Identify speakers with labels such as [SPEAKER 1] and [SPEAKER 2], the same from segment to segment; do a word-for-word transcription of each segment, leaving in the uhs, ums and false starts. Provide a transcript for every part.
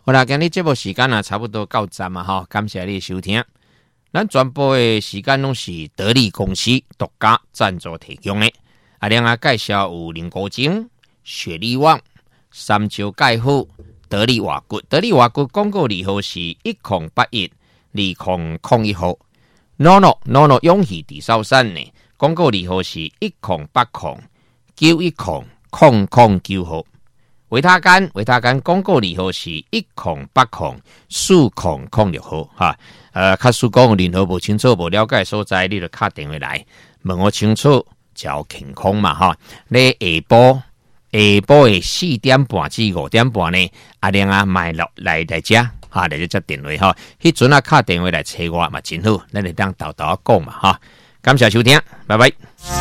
[SPEAKER 1] 好啦，今日节目时间啊，差不多到站嘛哈，感谢你的收听。咱全部的时间拢是得力公司独家赞助提供的。啊，另外介绍有林国精、雪力旺、三椒钙护、得力瓦骨。得力瓦骨广告利号是一零八一二零零一号。Nono Nono 永续地烧山呢，广告利号是一零八零九一零零零九号。维他干，维他干广告利号是一零八零四零零六号哈。呃，卡叔讲任何无清楚、无了解所在，你就打电话来问我清楚，才健康嘛哈。你下晡下晡的四点半至五点半呢，阿亮啊买落来来遮哈，来遮接电话哈。迄阵啊打电话来找我嘛真好，咱就当豆豆讲嘛哈。感谢收听，拜拜。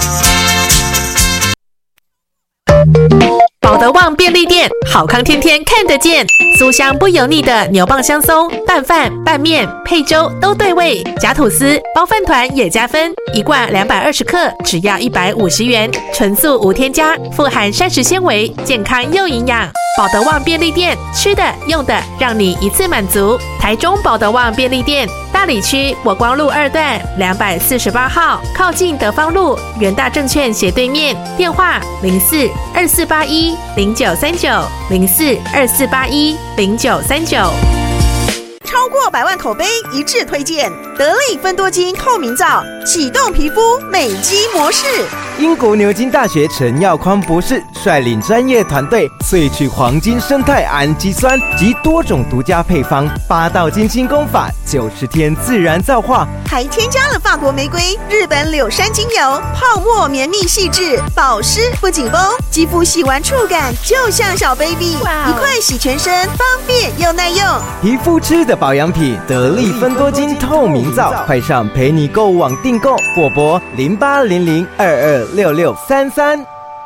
[SPEAKER 2] 保德旺便利店，好康天天看得见，酥香不油腻的牛蒡香松，拌饭、拌面、配粥都对味，夹吐司、包饭团也加分，一罐两百二十克，只要一百五十元，纯素无添加，富含膳食纤维，健康又营养。保德旺便利店，吃的用的让你一次满足。台中保德旺便利店，大里区国光路二段两百四十八号，靠近德芳路元大证券斜对面，电话零四二四八一零九三九零四二四八一零九三九。
[SPEAKER 3] 超过百万口碑一致推荐，得力芬多精透明皂，启动皮肤美肌模式。
[SPEAKER 4] 英国牛津大学陈耀匡博士率领专业团队萃取黄金生态氨基酸及多种独家配方，八道精心工法，九十天自然皂化，
[SPEAKER 3] 还添加了法国玫瑰、日本柳杉精油，泡沫绵密细致，保湿不紧绷，肌肤洗完触感就像小 baby， 一块洗全身，方便又耐用。
[SPEAKER 4] 皮肤吃的保养品，得力芬多精透明皂，快上陪你购物网订购，或拨零八零零二二六六三三。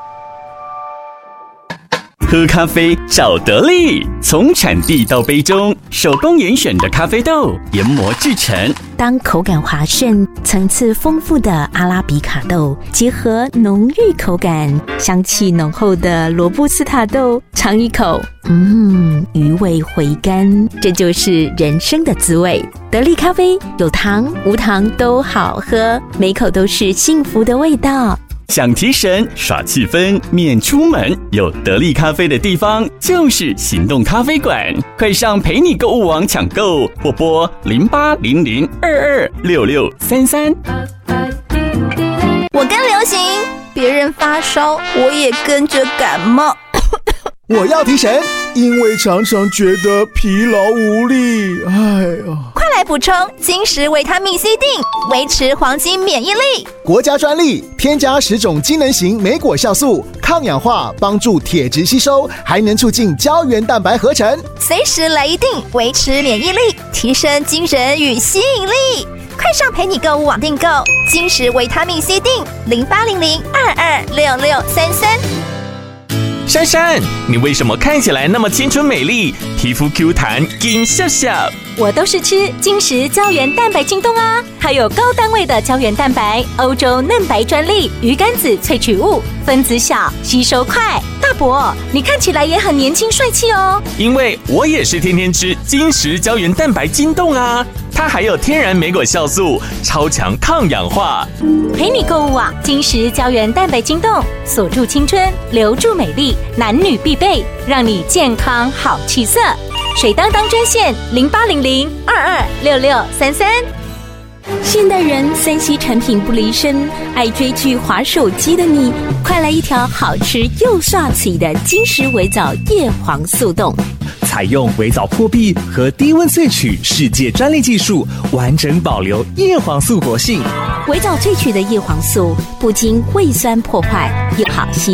[SPEAKER 5] 喝咖啡找得力，从产地到杯中，手工严选的咖啡豆研磨制成。
[SPEAKER 6] 当口感滑顺、层次丰富的阿拉比卡豆结合浓郁口感、香气浓厚的罗布斯塔豆，尝一口，嗯，余味回甘，这就是人生的滋味。得力咖啡有糖无糖都好喝，每口都是幸福的味道。
[SPEAKER 5] 想提神耍气氛免出门，有得力咖啡的地方就是行动咖啡馆，快上陪你购物网抢购，或拨零八零零二二六六三三。
[SPEAKER 7] 我跟流行，别人发烧我也跟着感冒。
[SPEAKER 8] 我要提神，因为常常觉得疲劳无力。哎呀，
[SPEAKER 7] 快来补充金石维他命 C 锭，维持黄金免疫力。
[SPEAKER 8] 国家专利，添加十种机能型莓果酵素，抗氧化，帮助铁质吸收，还能促进胶原蛋白合成。
[SPEAKER 7] 随时来一锭，维持免疫力，提升精神与吸引力。快上陪你购物网订购金石维他命 C 锭，零八零零二二六六三三。
[SPEAKER 5] 珊珊，你为什么看起来那么青春美丽，皮肤 Q 弹紧笑笑？
[SPEAKER 9] 我都是吃金石胶原蛋白晶冻啊，还有高单位的胶原蛋白，欧洲嫩白专利鱼肝子萃取物，分子小，吸收快。大伯，你看起来也很年轻帅气哦。
[SPEAKER 5] 因为我也是天天吃金石胶原蛋白晶冻啊，它还有天然莓果酵素，超强抗氧化。
[SPEAKER 9] 陪你购物啊，金石胶原蛋白晶冻，锁住青春，留住美丽，男女必备，让你健康好气色。水当当专线零八零零二二六六三三。
[SPEAKER 6] 现代人三 C 产品不离身，爱追剧滑手机的你，快来一条好吃又帅气的金石微藻叶黄素冻。
[SPEAKER 10] 采用微藻破壁和低温萃取世界专利技术，完整保留叶黄素活性。
[SPEAKER 6] 微藻萃取的叶黄素不经胃酸破坏，又好吸